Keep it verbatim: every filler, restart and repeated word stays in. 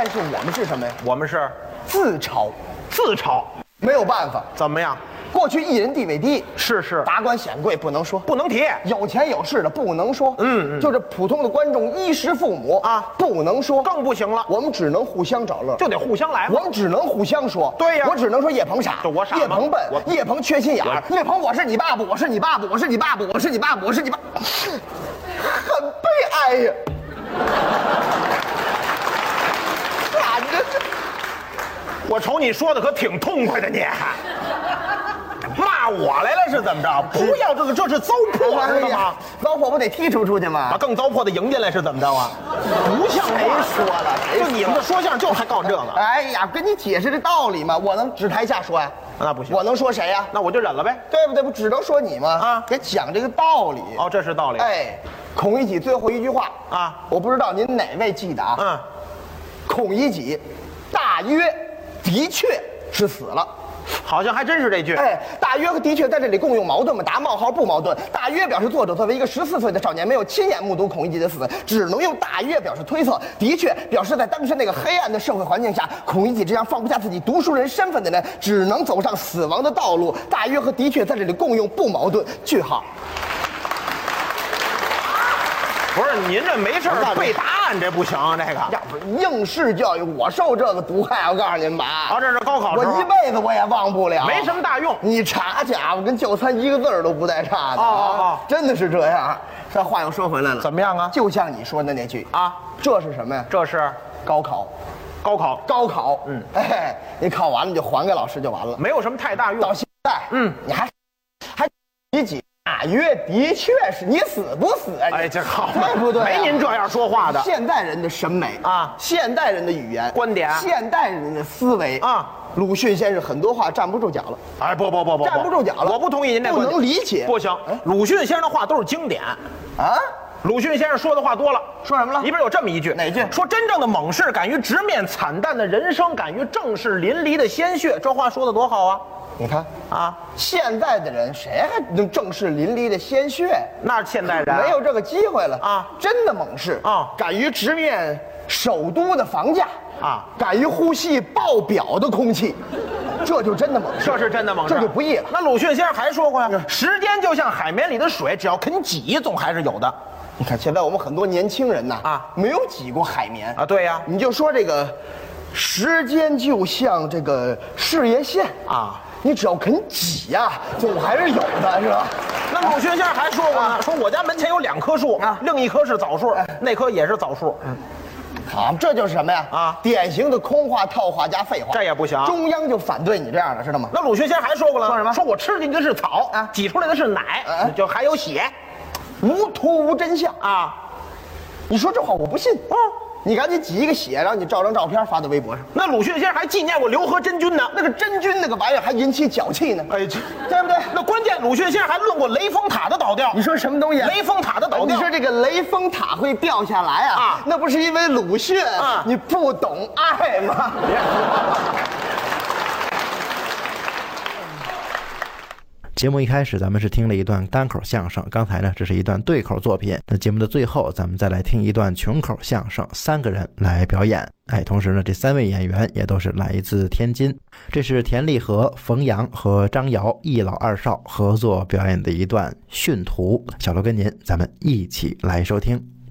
但是我们是什么呀？ 我们是自嘲， 自嘲， 没有办法。 怎么样？ 过去艺人地位低， 是是， 达官显贵不能说， 不能提， 有钱有势的不能说， 嗯嗯， 就是普通的观众衣食父母啊不能说， 更不行了。 我们只能互相找乐， 就得互相来嘛。 我们只能互相说。 对呀， 我只能说叶鹏傻， 就我傻吗， 叶鹏笨， 我叶鹏缺心眼儿，叶鹏我是你爸爸，我是你爸爸，我是你爸爸，我是你爸爸，我是你爸，很悲哀呀。看着这， 我瞅你说的可挺痛快的，你骂我来了是怎么着？不要这个，这是糟粕，知道吗？ 糟粕不得踢出出去吗？ 把更糟粕的迎进来是怎么着啊？不像谁说了？ 就你们这说相声就还告这个？ 哎呀，跟你解释这道理嘛，我能指台下说呀？ 那不行， 我能说谁呀？ 那我就忍了呗， 对不对？不只能说你吗？啊，给讲这个道理。 哦，这是道理。 哎，孔乙己最后一句话啊， 我不知道您哪位记得啊？ 嗯， 孔乙己大约的确是死了。 好像还真是这句。 哎，大约和的确在这里共用矛盾吗？答冒号不矛盾。大约表示作者作为一个十四岁的少年，没有亲眼目睹孔乙己的死，只能用大约表示推测。的确表示在当时那个黑暗的社会环境下，孔乙己这样放不下自己读书人身份的人，只能走上死亡的道路。大约和的确在这里共用不矛盾。句号。 不是您这没事背答案，这不行，这个要不是应试教育，我受这个毒害，我告诉您吧啊，这是高考时候， 我一辈子我也忘不了， 没什么大用。 你查家伙跟就餐一个字儿都不带差的哦哦哦， 真的是这样。这话又说回来了， 怎么样啊？ 就像你说的那句啊， 这是什么呀？ 这是高考， 高考， 高考。 嗯， 哎，你考完了你就还给老师就完了， 没有什么太大用。 到现在， 嗯， 你还还你几？大约的确是你死不死啊？ 哎，这好， 对不对、啊？ 没您这样说话的。 现代人的审美啊， 现代人的语言观点， 现代人的思维啊， 鲁迅先生很多话站不住脚了。 哎，不不不不， 站不住脚了。 我不同意您这不能理解。 不行，鲁迅先生的话都是经典啊。 鲁迅先生说的话多了， 说什么了？ 里边有这么一句， 哪句？ 说真正的猛士敢于直面惨淡的人生，敢于正视淋漓的鲜血。这话说的多好啊！ 你看啊， 现在的人谁还能正视淋漓的鲜血？ 那现代人没有这个机会了啊！ 真的猛士啊， 敢于直面首都的房价啊， 敢于呼吸爆表的空气，这就真的猛士， 这是真的猛士， 这就不易了。 那鲁迅先生还说过呀，时间就像海绵里的水，只要肯挤，总还是有的。 你看现在我们很多年轻人呐， 啊， 没有挤过海绵啊，对呀， 你就说这个，时间就像这个事业线啊。 你只要肯挤呀、啊，总还是有的，是吧？ 那鲁迅先生还说过呢，说我家门前有两棵树啊，另一棵是枣树，那棵也是枣树。嗯， 好，这就是什么呀？啊，典型的空话、套话加废话， 这也不行。 中央就反对你这样的，知道吗？ 那鲁迅先生还说过了， 说什么？ 说我吃进去的是草啊，挤出来的是奶，啊、就还有血， 无图无真相啊！ 你说这话我不信啊！你赶紧挤一个血，然后你照张照片发到微博上。 那鲁迅先生还纪念过刘和真菌呢， 那个真菌那个玩意儿还引起脚气呢， 哎，这对不对？ 那关键鲁迅先生还论过雷峰塔的倒掉。 你说什么东西、啊？ 雷峰塔的倒掉。 你说这个雷峰塔会掉下来啊？啊，那不是因为鲁迅啊？你不懂爱吗？别说。 节目一开始咱们是听了一段单口相声，刚才呢这是一段对口作品。那节目的最后咱们再来听一段群口相声，三个人来表演。哎，同时呢这三位演员也都是来自天津。这是田立和、冯阳和张瑶一老二少合作表演的一段训徒。小罗跟您咱们一起来收听。